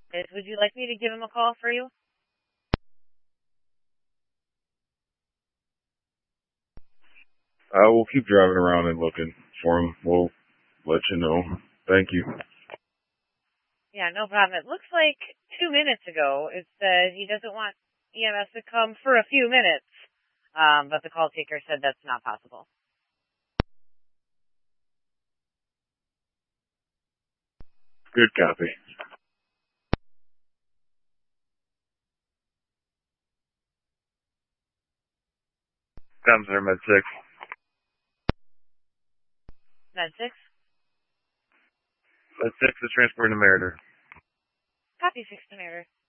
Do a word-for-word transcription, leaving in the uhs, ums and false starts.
Is, would you like me to give him a call for you? Uh, we'll keep driving around and looking for him. We'll let you know. Thank you. Yeah, no problem. It looks like two minutes ago it said he doesn't want E M S to come for a few minutes, um, but the call taker said that's not possible. Good copy. Comes there, Med six. Med six? Med six is transporting to Meritor. Copy six to Meritor.